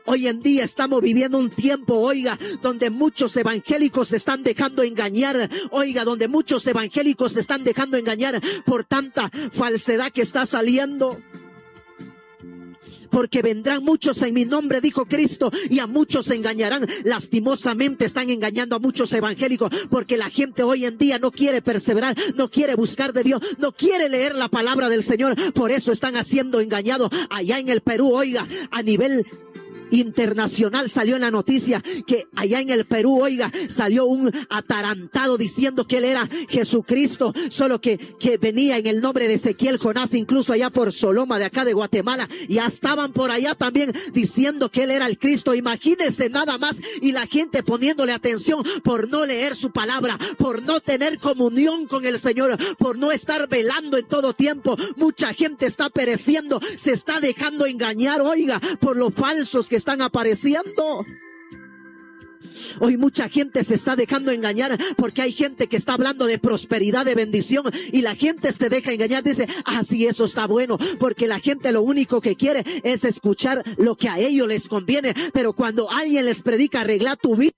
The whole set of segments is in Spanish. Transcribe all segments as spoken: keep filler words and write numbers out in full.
Hoy en día estamos viviendo un tiempo, oiga, donde muchos evangélicos se están dejando engañar, oiga, donde muchos evangélicos se están dejando engañar por tanta falsedad que está saliendo. Porque vendrán muchos en mi nombre, dijo Cristo, y a muchos se engañarán. Lastimosamente están engañando a muchos evangélicos, porque la gente hoy en día no quiere perseverar, no quiere buscar de Dios, no quiere leer la palabra del Señor. Por eso están siendo engañados. Allá en el Perú, oiga, a nivel internacional salió en la noticia que allá en el Perú, oiga, salió un atarantado diciendo que él era Jesucristo, solo que, que venía en el nombre de Ezequiel Jonás, incluso allá por Soloma de acá de Guatemala. Ya estaban por allá también diciendo que él era el Cristo. Imagínense nada más, y la gente poniéndole atención por no leer su palabra, por no tener comunión con el Señor, por no estar velando en todo tiempo. Mucha gente está pereciendo, se está dejando engañar, oiga, por los falsos que están apareciendo. Hoy mucha gente se está dejando engañar porque hay gente que está hablando de prosperidad, de bendición, y la gente se deja engañar. Dice, ah, sí, eso está bueno, porque la gente lo único que quiere es escuchar lo que a ellos les conviene. Pero cuando alguien les predica, arregla tu vida,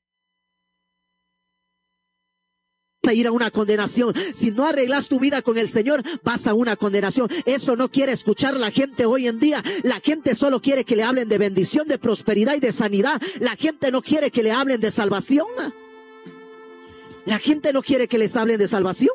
a ir a una condenación. Si no arreglas tu vida con el Señor, vas a una condenación. Eso no quiere escuchar la gente hoy en día. La gente solo quiere que le hablen de bendición, de prosperidad y de sanidad. La gente no quiere que le hablen de salvación. La gente no quiere que les hablen de salvación.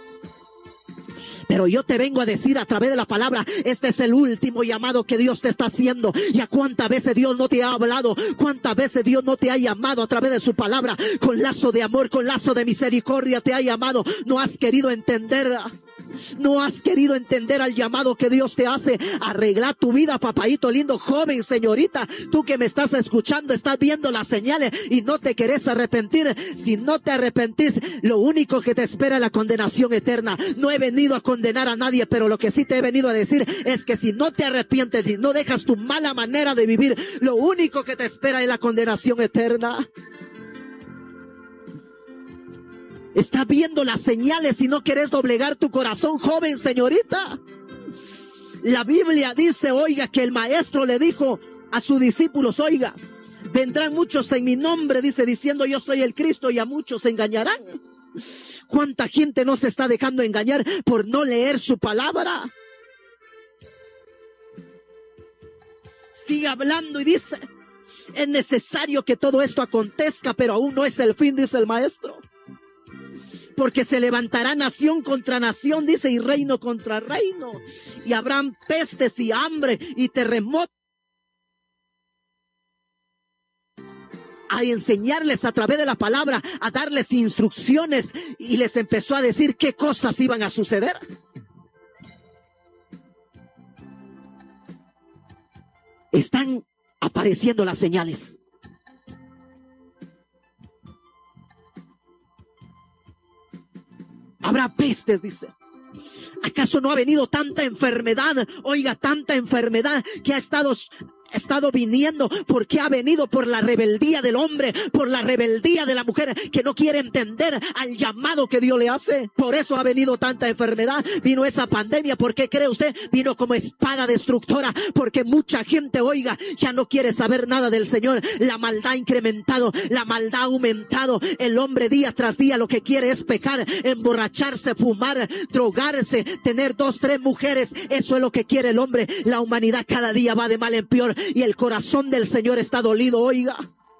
Pero yo te vengo a decir a través de la palabra, este es el último llamado que Dios te está haciendo. Y a cuántas veces Dios no te ha hablado, cuántas veces Dios no te ha llamado a través de su palabra, con lazo de amor, con lazo de misericordia te ha llamado. No has querido entender. No has querido entender al llamado que Dios te hace. Arregla tu vida, papayito lindo, joven, señorita. Tú que me estás escuchando, estás viendo las señales y no te querés arrepentir. Si no te arrepentís, lo único que te espera es la condenación eterna. No he venido a condenar a nadie, pero lo que sí te he venido a decir es que si no te arrepientes y no dejas tu mala manera de vivir, lo único que te espera es la condenación eterna. Estás viendo las señales y no quieres doblegar tu corazón, joven, señorita. La Biblia dice, oiga, que el maestro le dijo a sus discípulos, oiga, vendrán muchos en mi nombre, dice, diciendo yo soy el Cristo, y a muchos se engañarán. ¿Cuánta gente no se está dejando engañar por no leer su palabra? Sigue hablando y dice, es necesario que todo esto acontezca, pero aún no es el fin, dice el maestro. Porque se levantará nación contra nación, dice, y reino contra reino. Y habrán pestes y hambre y terremotos. A enseñarles a través de la palabra, a darles instrucciones, y les empezó a decir qué cosas iban a suceder. Están apareciendo las señales. Habrá pestes, dice. ¿Acaso no ha venido tanta enfermedad? Oiga, tanta enfermedad que ha estado... ha estado viniendo porque ha venido por la rebeldía del hombre, por la rebeldía de la mujer que no quiere entender al llamado que Dios le hace. Por eso ha venido tanta enfermedad, vino esa pandemia. ¿Por qué cree usted? Vino como espada destructora, porque mucha gente, oiga, ya no quiere saber nada del Señor. La maldad ha incrementado, la maldad ha aumentado. El hombre día tras día lo que quiere es pecar, emborracharse, fumar, drogarse, tener dos, tres mujeres. Eso es lo que quiere el hombre. La humanidad cada día va de mal en peor. Y el corazón del Señor está dolido, oiga.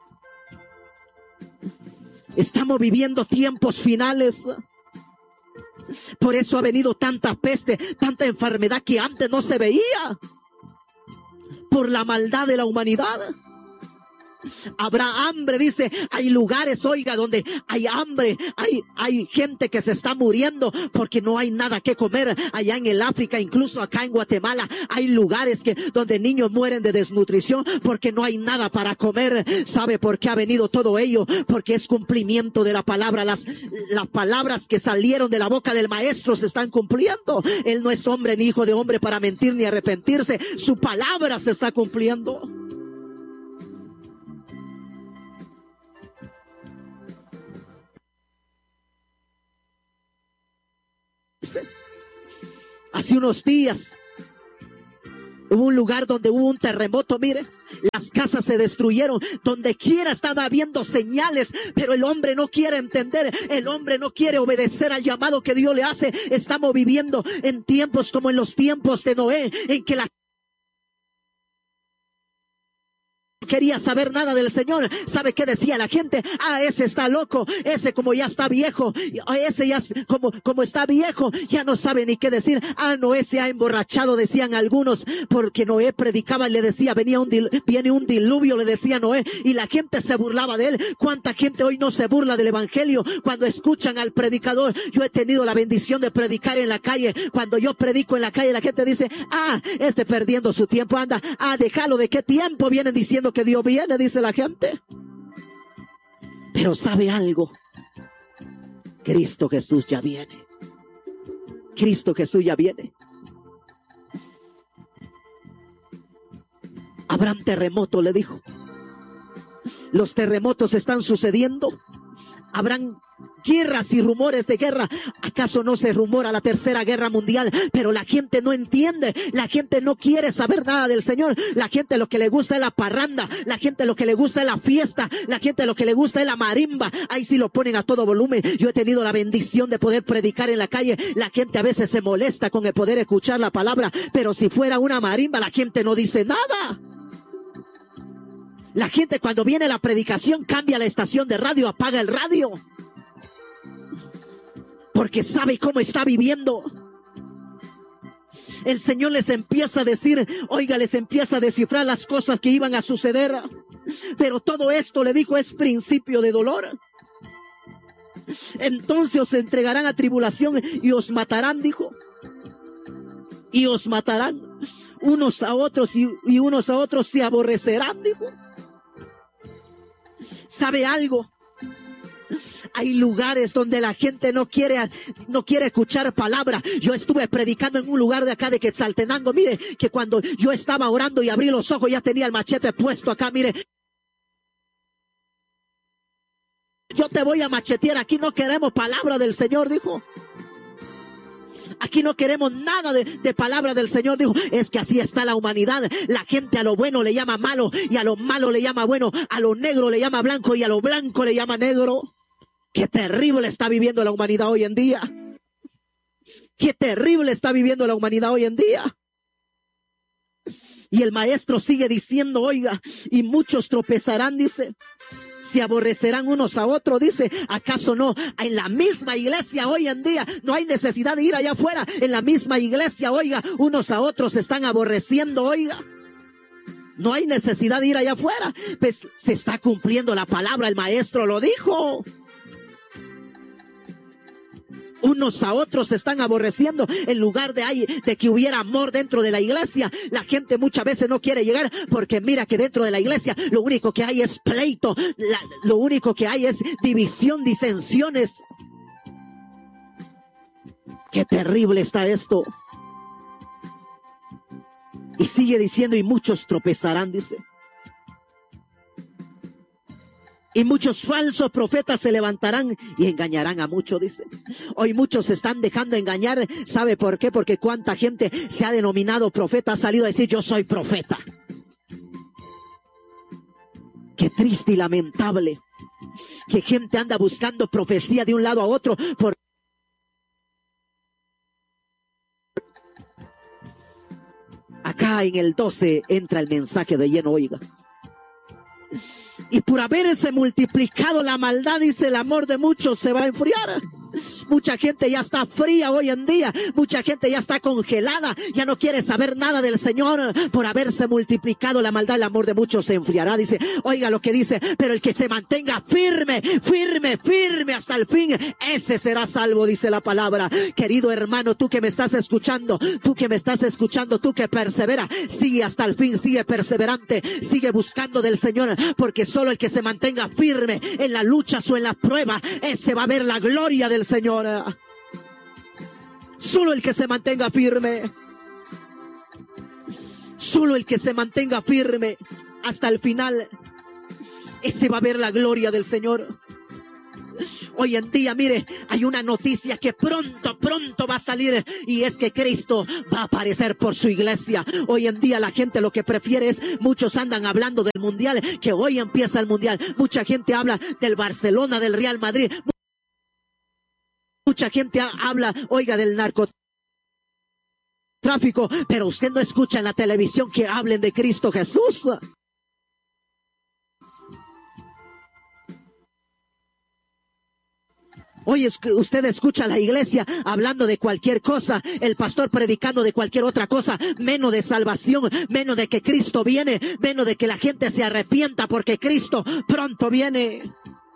Estamos viviendo tiempos finales. Por eso ha venido tanta peste, tanta enfermedad que antes no se veía. Por la maldad de la humanidad. Habrá hambre, dice. Hay lugares, oiga, donde hay hambre. Hay, hay gente que se está muriendo porque no hay nada que comer. Allá en el África, incluso acá en Guatemala, hay lugares que, donde niños mueren de desnutrición porque no hay nada para comer. ¿Sabe por qué ha venido todo ello? Porque es cumplimiento de la palabra. Las, las palabras que salieron de la boca del maestro se están cumpliendo. Él no es hombre ni hijo de hombre para mentir ni arrepentirse. Su palabra se está cumpliendo. Hace unos días hubo un lugar donde hubo un terremoto, mire, las casas se destruyeron, donde quiera estaba habiendo señales, pero el hombre no quiere entender, el hombre no quiere obedecer al llamado que Dios le hace. Estamos viviendo en tiempos como en los tiempos de Noé, en que la quería saber nada del Señor. ¿Sabe qué decía la gente? Ah, ese está loco, ese como ya está viejo, ese ya como, como está viejo, ya no sabe ni qué decir. Ah, Noé se ha emborrachado, decían algunos, porque Noé predicaba y le decía, venía un dil, viene un diluvio, le decía Noé, y la gente se burlaba de él. ¿Cuánta gente hoy no se burla del evangelio cuando escuchan al predicador? Yo he tenido la bendición de predicar en la calle. Cuando yo predico en la calle, la gente dice, ah, este perdiendo su tiempo anda, ah, déjalo, ¿de qué tiempo vienen diciendo que Dios viene? Dice la gente. Pero ¿sabe algo? Cristo Jesús ya viene. Cristo Jesús ya viene. Habrán terremoto, le dijo. Los terremotos están sucediendo. Habrán guerras y rumores de guerra. ¿Acaso no se rumora la tercera guerra mundial? Pero la gente no entiende, la gente no quiere saber nada del Señor. La gente lo que le gusta es la parranda, la gente lo que le gusta es la fiesta, la gente lo que le gusta es la marimba. Ahí sí lo ponen a todo volumen. Yo he tenido la bendición de poder predicar en la calle. La gente a veces se molesta con el poder escuchar la palabra, pero si fuera una marimba la gente no dice nada. La gente cuando viene la predicación cambia la estación de radio, apaga el radio, porque sabe cómo está viviendo. El Señor les empieza a decir, oiga, les empieza a descifrar las cosas que iban a suceder. Pero todo esto, le dijo, es principio de dolor. Entonces os entregarán a tribulación y os matarán, dijo. Y os matarán unos a otros y, y unos a otros se aborrecerán, dijo. ¿Sabe algo? Hay lugares donde la gente no quiere, no quiere escuchar palabra. Yo estuve predicando en un lugar de acá de Quetzaltenango. Mire, que cuando yo estaba orando y abrí los ojos, ya tenía el machete puesto acá, mire. Yo te voy a machetear, aquí no queremos palabra del Señor, dijo. Aquí no queremos nada de, de palabra del Señor, dijo. Es que así está la humanidad. La gente a lo bueno le llama malo y a lo malo le llama bueno. A lo negro le llama blanco y a lo blanco le llama negro. Qué terrible está viviendo la humanidad hoy en día. Qué terrible está viviendo la humanidad hoy en día. Y el maestro sigue diciendo, oiga, y muchos tropezarán, dice. Se aborrecerán unos a otros, dice. ¿Acaso no? En la misma iglesia hoy en día no hay necesidad de ir allá afuera. En la misma iglesia, oiga, unos a otros se están aborreciendo, oiga. No hay necesidad de ir allá afuera. Pues se está cumpliendo la palabra, el maestro lo dijo. Unos a otros se están aborreciendo en lugar de, ahí, de que hubiera amor dentro de la iglesia. La gente muchas veces no quiere llegar porque mira que dentro de la iglesia lo único que hay es pleito. La, lo único que hay es división, disensiones. Qué terrible está esto. Y sigue diciendo, y muchos tropezarán, dice. Y muchos falsos profetas se levantarán y engañarán a muchos, dice. Hoy muchos se están dejando engañar. ¿Sabe por qué? Porque cuánta gente se ha denominado profeta, ha salido a decir, yo soy profeta. Qué triste y lamentable que gente anda buscando profecía de un lado a otro. Por... Acá en el doce entra el mensaje de lleno, oiga. Y por haberse multiplicado la maldad, dice, el amor de muchos se va a enfriar. Mucha gente ya está fría hoy en día. Mucha gente ya está congelada. Ya no quiere saber nada del Señor. Por haberse multiplicado la maldad, el amor de muchos se enfriará. Dice, oiga lo que dice, pero el que se mantenga firme, firme, firme hasta el fin, ese será salvo, dice la palabra. Querido hermano, tú que me estás escuchando, tú que me estás escuchando, tú que persevera, sigue hasta el fin, sigue perseverante, sigue buscando del Señor, porque solo el que se mantenga firme en la lucha o en la prueba, ese va a ver la gloria del Señor. Solo el que se mantenga firme, solo el que se mantenga firme hasta el final, ese va a ver la gloria del Señor. Hoy en día, mire, hay una noticia que pronto, pronto va a salir, y es que Cristo va a aparecer por su iglesia. Hoy en día la gente lo que prefiere es, muchos andan hablando del mundial, que hoy empieza el mundial. Mucha gente habla del Barcelona, del Real Madrid. Mucha gente habla, oiga, del narcotráfico. Pero usted no escucha en la televisión que hablen de Cristo Jesús. Hoy es que usted escucha a la iglesia hablando de cualquier cosa, el pastor predicando de cualquier otra cosa, menos de salvación, menos de que Cristo viene, menos de que la gente se arrepienta porque Cristo pronto viene.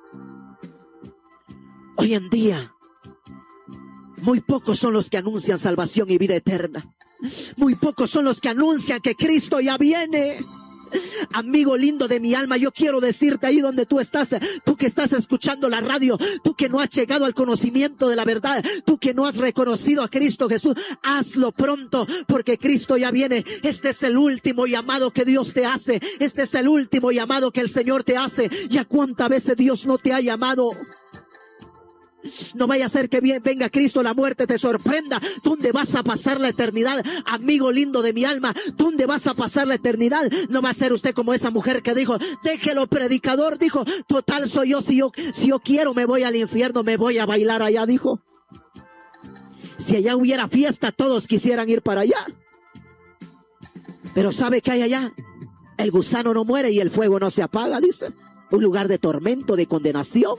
Hoy en día, muy pocos son los que anuncian salvación y vida eterna. Muy pocos son los que anuncian que Cristo ya viene. Amigo lindo de mi alma, yo quiero decirte ahí donde tú estás, tú que estás escuchando la radio, tú que no has llegado al conocimiento de la verdad, tú que no has reconocido a Cristo Jesús, hazlo pronto, porque Cristo ya viene. Este es el último llamado que Dios te hace, este es el último llamado que el Señor te hace. ¿Ya cuántas veces Dios no te ha llamado? No vaya a ser que venga Cristo, la muerte te sorprenda. ¿Dónde vas a pasar la eternidad? Amigo lindo de mi alma, ¿dónde vas a pasar la eternidad? No va a ser usted como esa mujer que dijo, déjelo predicador, dijo, total soy yo, si yo, si yo quiero me voy al infierno, me voy a bailar allá, dijo. Si allá hubiera fiesta, todos quisieran ir para allá. Pero ¿sabe qué hay allá? El gusano no muere y el fuego no se apaga, dice. Un lugar de tormento, de condenación.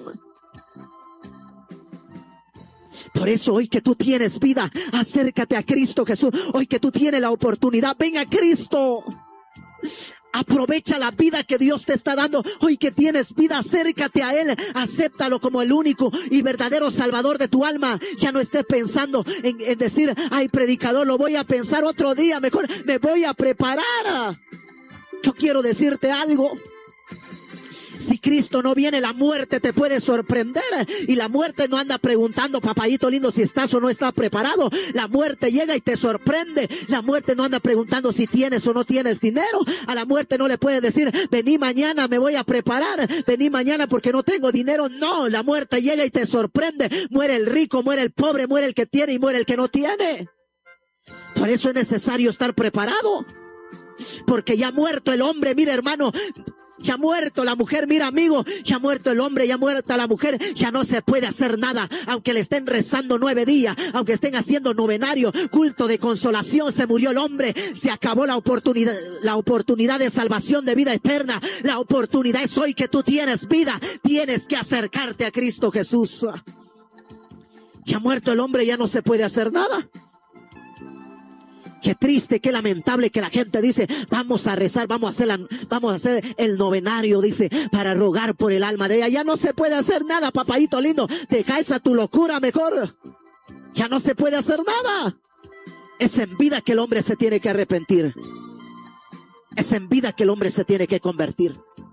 Por eso hoy que tú tienes vida, acércate a Cristo Jesús. Hoy que tú tienes la oportunidad, ven a Cristo. Aprovecha la vida que Dios te está dando. Hoy que tienes vida, acércate a Él. Acéptalo como el único y verdadero Salvador de tu alma. Ya no estés pensando en, en decir, ay, predicador, lo voy a pensar otro día. Mejor me voy a preparar. Yo quiero decirte algo. Si Cristo no viene, la muerte te puede sorprender. Y la muerte no anda preguntando, papayito lindo, si estás o no estás preparado. La muerte llega y te sorprende. La muerte no anda preguntando si tienes o no tienes dinero. A la muerte no le puede decir, vení mañana, me voy a preparar. Vení mañana porque no tengo dinero. No, la muerte llega y te sorprende. Muere el rico, muere el pobre, muere el que tiene y muere el que no tiene. Por eso es necesario estar preparado. Porque ya ha muerto el hombre, mira hermano. Ya ha muerto la mujer, mira amigo, ya ha muerto el hombre, ya ha muerta la mujer, ya no se puede hacer nada, aunque le estén rezando nueve días, aunque estén haciendo novenario, culto de consolación, se murió el hombre, se acabó la oportunidad, la oportunidad de salvación, de vida eterna. La oportunidad es hoy que tú tienes vida, tienes que acercarte a Cristo Jesús. Ya ha muerto el hombre, ya no se puede hacer nada. Qué triste, qué lamentable que la gente dice, vamos a rezar, vamos a hacer la, vamos a hacer el novenario, dice, para rogar por el alma de ella. Ya no se puede hacer nada, papayito lindo. Deja esa tu locura mejor. Ya no se puede hacer nada. Es en vida que el hombre se tiene que arrepentir. Es en vida que el hombre se tiene que convertir.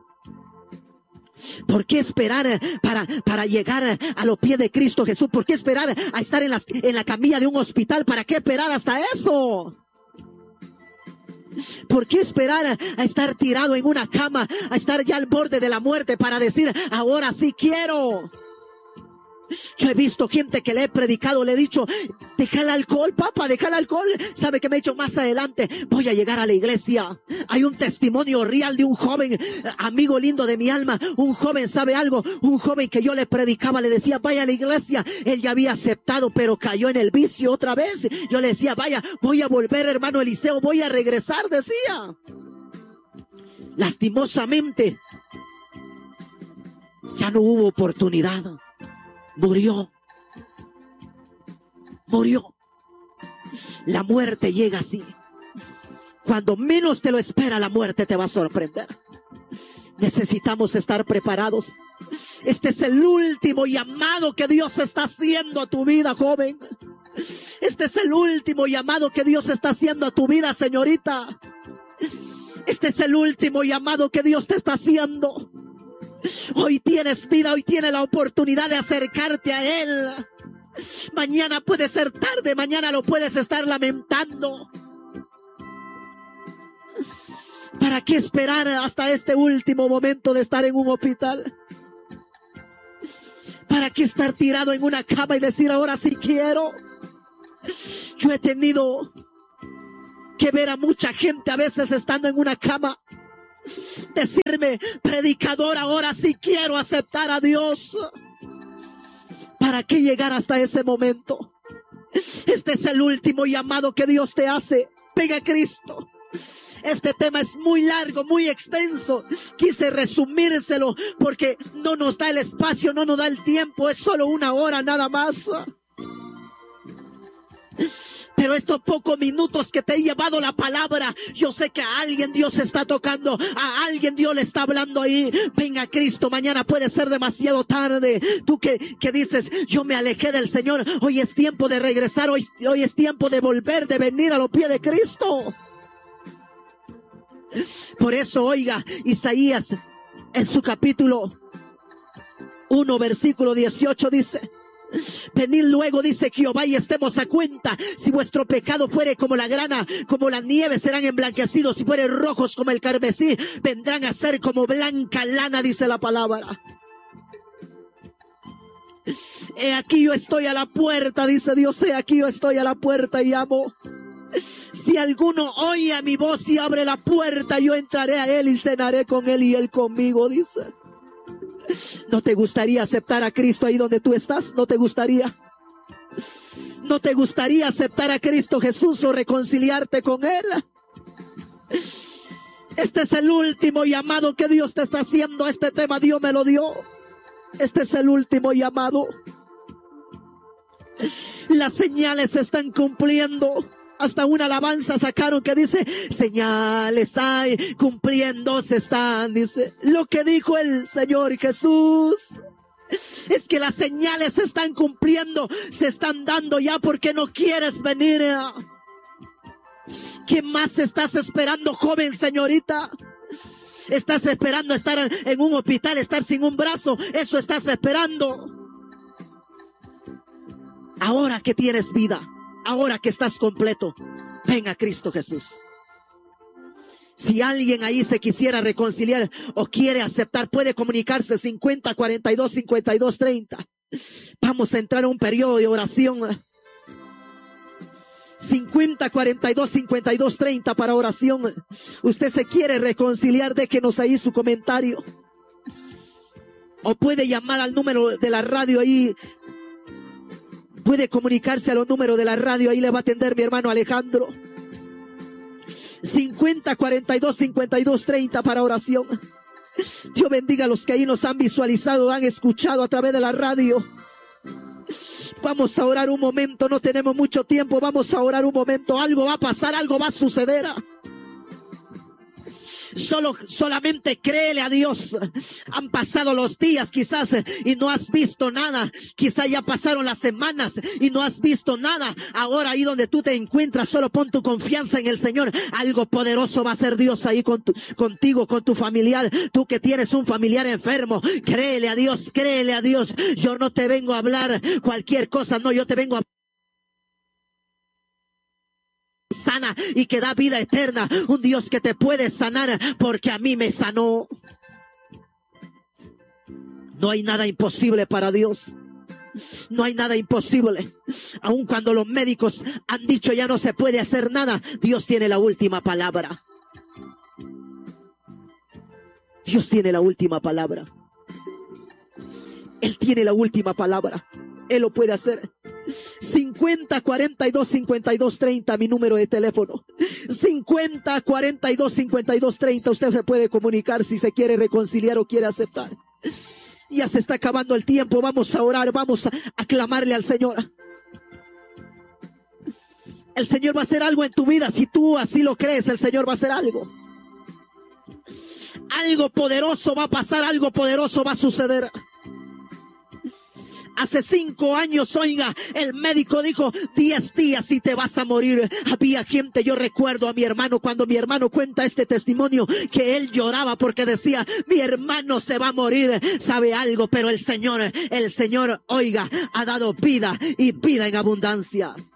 ¿Por qué esperar para, para llegar a los pies de Cristo Jesús? ¿Por qué esperar a estar en, las, en la camilla de un hospital? ¿Para qué esperar hasta eso? ¿Por qué esperar a, a estar tirado en una cama, a estar ya al borde de la muerte para decir, ahora sí quiero? Yo he visto gente que le he predicado, le he dicho, deja el alcohol, papá, deja el alcohol. ¿Sabe qué me he dicho más adelante? Voy a llegar a la iglesia. Hay un testimonio real de un joven, amigo lindo de mi alma. Un joven, ¿sabe algo? Un joven que yo le predicaba, le decía, vaya a la iglesia. Él ya había aceptado, pero cayó en el vicio otra vez. Yo le decía, vaya, voy a volver, hermano Eliseo, voy a regresar, decía. Lastimosamente, ya no hubo oportunidad. Murió. Murió. La muerte llega así. Cuando menos te lo espera, la muerte te va a sorprender. Necesitamos estar preparados. Este es el último llamado que Dios está haciendo a tu vida, joven. Este es el último llamado que Dios está haciendo a tu vida, señorita. Este es el último llamado que Dios te está haciendo. Hoy tienes vida, hoy tienes la oportunidad de acercarte a Él. Mañana puede ser tarde, mañana lo puedes estar lamentando. ¿Para qué esperar hasta este último momento de estar en un hospital? ¿Para qué estar tirado en una cama y decir ahora sí quiero? Yo he tenido que ver a mucha gente a veces estando en una cama decirme, predicador, ahora sí quiero aceptar a Dios. ¿Para qué llegar hasta ese momento? Este es el último llamado que Dios te hace. Venga Cristo. Este tema es muy largo, muy extenso. Quise resumírselo porque no nos da el espacio, no nos da el tiempo. Es solo una hora nada más. Pero estos pocos minutos que te he llevado la palabra, yo sé que a alguien Dios está tocando, a alguien Dios le está hablando ahí. Venga Cristo, mañana puede ser demasiado tarde. Tú que, que dices, yo me alejé del Señor, hoy es tiempo de regresar, hoy, hoy es tiempo de volver, de venir a los pies de Cristo. Por eso, oiga, Isaías en su capítulo uno, versículo dieciocho dice, venid luego, dice Jehová, y estemos a cuenta. Si vuestro pecado fuere como la grana, como la nieve, serán emblanquecidos. Si fueren rojos como el carmesí, vendrán a ser como blanca lana, dice la palabra. He aquí yo estoy a la puerta, dice Dios, he aquí yo estoy a la puerta y llamo. Si alguno oye a mi voz y abre la puerta, yo entraré a él y cenaré con él y él conmigo, dice. ¿No te gustaría aceptar a Cristo ahí donde tú estás? ¿No te gustaría? ¿No te gustaría aceptar a Cristo Jesús o reconciliarte con Él? Este es el último llamado que Dios te está haciendo. Este tema Dios me lo dio. Este es el último llamado. Las señales se están cumpliendo. Hasta una alabanza sacaron que dice, señales hay, cumpliéndose están, dice. Lo que dijo el Señor Jesús es que las señales se están cumpliendo, se están dando ya porque no quieres venir. ¿Qué más estás esperando, joven, señorita? ¿Estás esperando estar en un hospital, estar sin un brazo? Eso estás esperando. Ahora que tienes vida, ahora que estás completo, ven a Cristo Jesús. Si alguien ahí se quisiera reconciliar o quiere aceptar, puede comunicarse cincuenta, cuarenta y dos, cincuenta y dos, treinta. Vamos a entrar a un periodo de oración. cincuenta, cuarenta y dos, cincuenta y dos, treinta para oración. Usted se quiere reconciliar, déjenos ahí su comentario. O puede llamar al número de la radio ahí. Puede comunicarse a los números de la radio, ahí le va a atender mi hermano Alejandro. cincuenta, cuarenta y dos, cincuenta y dos, treinta para oración. Dios bendiga a los que ahí nos han visualizado, han escuchado a través de la radio. Vamos a orar un momento, no tenemos mucho tiempo, vamos a orar un momento. Algo va a pasar, algo va a suceder. Solo, solamente créele a Dios. Han pasado los días quizás y no has visto nada. Quizás ya pasaron las semanas y no has visto nada. Ahora ahí donde tú te encuentras, solo pon tu confianza en el Señor. Algo poderoso va a hacer Dios ahí con tu, contigo, con tu familiar. Tú que tienes un familiar enfermo, créele a Dios, créele a Dios. Yo no te vengo a hablar cualquier cosa, no, yo te vengo a sana y que da vida eterna, un Dios que te puede sanar porque a mí me sanó. No hay nada imposible para Dios. No hay nada imposible. Aun cuando los médicos han dicho ya no se puede hacer nada, Dios tiene la última palabra. Dios tiene la última palabra. Él tiene la última palabra. Él lo puede hacer. cincuenta, cuarenta y dos, cincuenta y dos, treinta, mi número de teléfono. cincuenta, cuarenta y dos, cincuenta y dos, treinta. Usted se puede comunicar si se quiere reconciliar o quiere aceptar. Ya se está acabando el tiempo. Vamos a orar, vamos a aclamarle al Señor. El Señor va a hacer algo en tu vida. Si tú así lo crees, el Señor va a hacer algo. Algo poderoso va a pasar, algo poderoso va a suceder. Hace cinco años, oiga, el médico dijo, diez días y te vas a morir. Había gente, yo recuerdo a mi hermano, cuando mi hermano cuenta este testimonio, que él lloraba porque decía, mi hermano se va a morir. ¿Sabe algo? Pero el Señor, el Señor, oiga, ha dado vida y vida en abundancia.